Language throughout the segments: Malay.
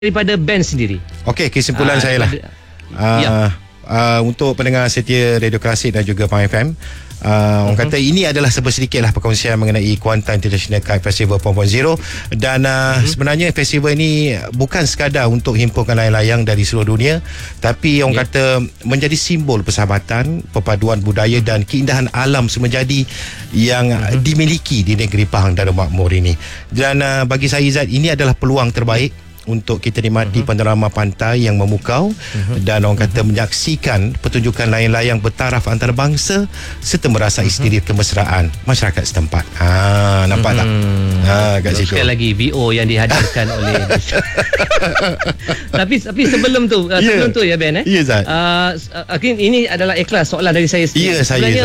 daripada band sendiri. Okey, kesimpulan saya lah. Untuk pendengar setia Radio Klasik dan juga Pang FM, orang kata ini adalah sedikit lah perkongsian mengenai Kuantan International Kite Festival 4.0. Dan sebenarnya festival ini bukan sekadar untuk himpunkan layang-layang dari seluruh dunia, tapi orang kata menjadi simbol persahabatan, perpaduan budaya dan keindahan alam semajadi yang dimiliki di negeri Pahang Darul Makmur ini. Dan bagi saya, Izzat, ini adalah peluang terbaik untuk kita nikmati panorama pantai yang memukau dan orang kata menyaksikan pertunjukan layang-layang bertaraf antarabangsa serta merasai sendiri kemesraan masyarakat setempat. Nampak tak? Kat situ. Sekali lagi VO yang dihadirkan oleh tapi sebelum tu ya Ben Zat. Ini adalah ikhlas soalan dari saya sendiri. Sebenarnya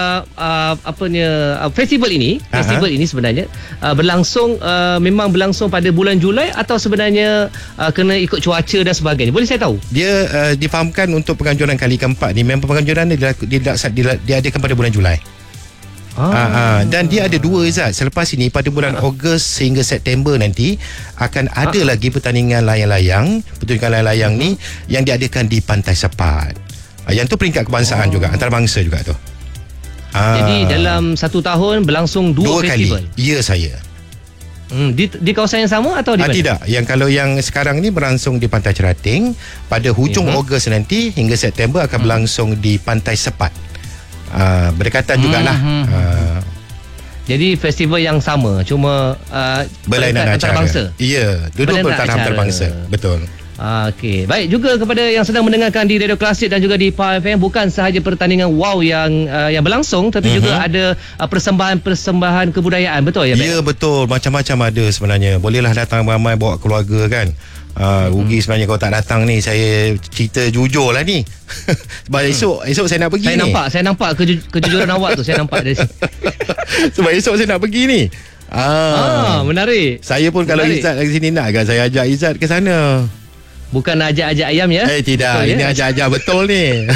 festival ini sebenarnya memang berlangsung pada bulan Julai atau sebenarnya kena ikut cuaca dan sebagainya? Boleh saya tahu? Dia difahamkan untuk penganjuran kali keempat ni. Memang penganjuran diadakan pada bulan Julai. Dan dia ada dua, Izzat. Selepas ini pada bulan Ogos hingga September nanti akan ada lagi pertandingan layang-layang. Pertunjukan layang-layang ni yang diadakan di Pantai Sepat. Yang tu peringkat kebangsaan juga, antarabangsa juga tu. Jadi dalam satu tahun berlangsung dua festival. Kali. Ya, saya. Di kawasan yang sama atau di mana? Tidak. Kalau yang sekarang ni berlangsung di Pantai Cerating, pada hujung Ogos nanti hingga September akan berlangsung di Pantai Sepat. Berdekatan jugalah. Jadi festival yang sama, cuma berlainan acara. Antarabangsa. Ya, duduk bertaraf antarabangsa. Betul. Okey, baik. Juga kepada yang sedang mendengarkan di Radio Klasik dan juga di Pahang FM, bukan sahaja pertandingan WOW yang berlangsung, tapi juga ada persembahan kebudayaan, betul ya? Ya, betul. Macam-macam ada sebenarnya. Bolehlah datang ramai bawa keluarga kan. Rugi sebenarnya kalau tak datang ni. Saya cerita jujur lah ni. Sebab esok saya nak pergi Saya nampak kejujuran awak tu. Saya nampak dari sini. Sebab esok saya nak pergi ni. Menarik. Saya pun kalau Izzat dari sini nak kan, saya ajak Izzat ke sana. Bukan ajak-ajak ayam ya? Tidak, betul, ini ajak-ajak betul ni.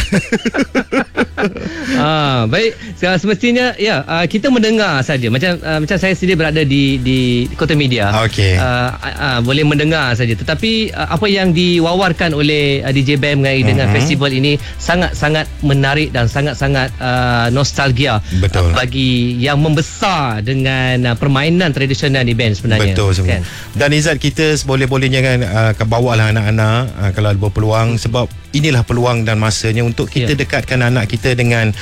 Baik, semestinya kita mendengar saja. Macam saya sendiri berada di Kota Media. Okey. Boleh mendengar saja. Tetapi apa yang diwawarkan oleh DJ Bam mengenai dengan festival ini sangat-sangat menarik dan sangat-sangat nostalgia. Betul. Bagi yang membesar dengan permainan tradisional di band sebenarnya. Betul semua. Kan? Dan Izzat, kita seboleh-bolehnya kan bawalah anak-anak kalau ada berpeluang, sebab inilah peluang dan masanya untuk kita dekatkan anak kita dengan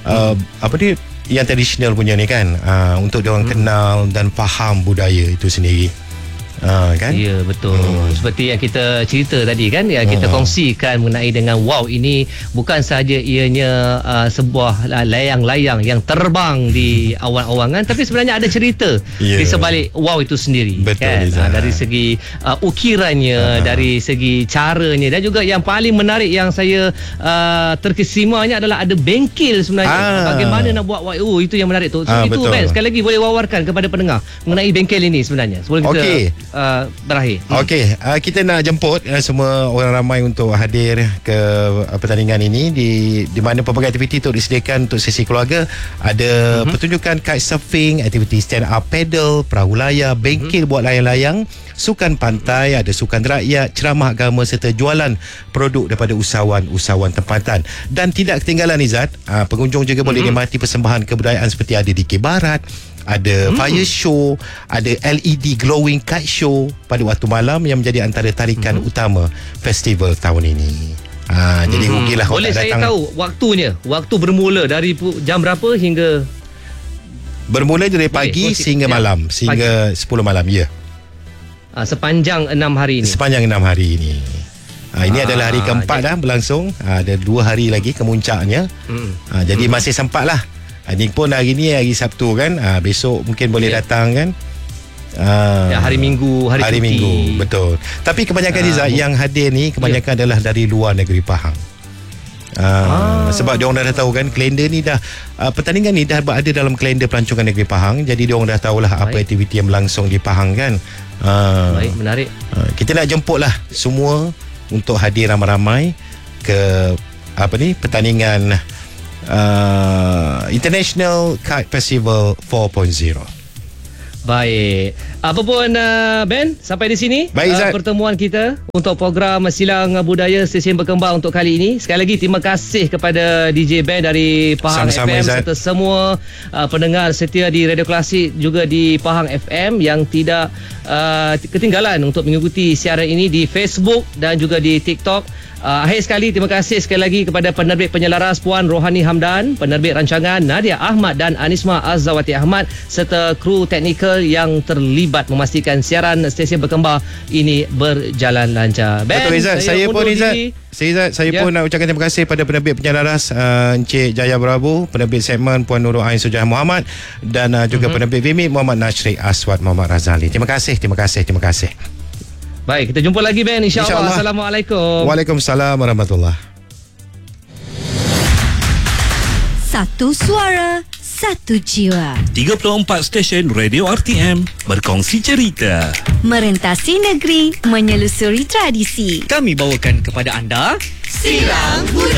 yang tradisional punya ni kan, untuk diorang kenal dan faham budaya itu sendiri. Kan? Ya, betul. Seperti yang kita cerita tadi kan, kita kongsikan mengenai dengan WOW ini bukan sahaja ianya sebuah layang-layang yang terbang di awan-awangan, tapi sebenarnya ada cerita di sebalik WOW itu sendiri. Betul, kan? Dari segi ukirannya, dari segi caranya, dan juga yang paling menarik yang saya terkesimanya adalah ada bengkel sebenarnya. Bagaimana nak buat WOW, itu yang menarik tu. Itu Ben, sekali lagi boleh wawarkan kepada pendengar mengenai bengkel ini sebenarnya sebelum kita berakhir. Okey, kita nak jemput semua orang ramai untuk hadir ke pertandingan ini di mana pelbagai aktiviti itu disediakan untuk sesi keluarga. Ada pertunjukan kite surfing, aktiviti stand up paddle, perahu layar, bengkel buat layang-layang, sukan pantai, ada sukan rakyat, ceramah agama serta jualan produk daripada usahawan-usahawan tempatan. Dan tidak ketinggalan, Izzat, pengunjung juga boleh nikmati persembahan kebudayaan seperti ada di Barat, ada fire show, ada LED glowing kite show pada waktu malam yang menjadi antara tarikan utama festival tahun ini. Jadi rugilah kalau boleh tak datang. Boleh saya tahu waktunya? Waktu bermula dari jam berapa hingga? Bermula dari pagi sehingga malam, sehingga 10 malam, ya. Sepanjang 6 hari ini. Sepanjang 6 hari ini. Ini adalah hari keempat dah berlangsung. Ada 2 hari lagi kemuncaknya. Jadi masih sempat lah. Ini pun hari ni hari Sabtu kan, besok mungkin boleh datang kan. Hari Minggu, hari Minggu, betul. Tapi kebanyakan Izzat yang hadir ni kebanyakan adalah dari luar negeri Pahang. Sebab diorang dah tahu kan, kalender ni dah pertandingan ni dah berada dalam kalender pelancongan negeri Pahang. Jadi diorang dah tahulah apa aktiviti yang berlangsung di Pahang kan. Baik, menarik. Kita nak jemputlah semua untuk hadir ramai-ramai ke pertandingan International Kite Festival 4.0. Baik. Apa pun Ben, sampai di sini Baik, Zat. pertemuan kita untuk program Silang Budaya Stesen Berkembang untuk kali ini. Sekali lagi terima kasih kepada DJ Ben dari Pahang Sama-sama, FM Zat. serta semua pendengar setia di Radio Klasik juga di Pahang FM yang tidak ketinggalan untuk mengikuti siaran ini di Facebook dan juga di TikTok. Akhir sekali, terima kasih sekali lagi kepada penerbit penyelaras Puan Rohani Hamdan, penerbit rancangan Nadia Ahmad dan Anisma Azawati Ahmad serta kru teknikal yang terlibat memastikan siaran Stesen Berkembang ini berjalan lancar. Ben, Betul, Izzat. Saya pun Izzat. Saya pun nak ucapkan terima kasih pada penerbit penyelaras Encik Jaya Berabu, penerbit segmen Puan Nurul Ain Sujah Muhammad dan juga penerbit Vimi Muhammad Nashri Aswad Muhammad Razali. Terima kasih. Baik, kita jumpa lagi Ben, insya-Allah. Assalamualaikum. Waalaikumsalam warahmatullahi. Satu suara, satu jiwa. 34 stesen Radio RTM berkongsi cerita. Merentasi negeri, menyelusuri tradisi. Kami bawakan kepada anda Silang Budaya.